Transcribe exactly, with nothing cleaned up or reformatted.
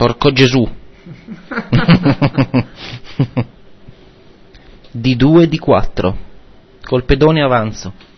Porco Gesù. Di due, di quattro. Col pedone avanzo.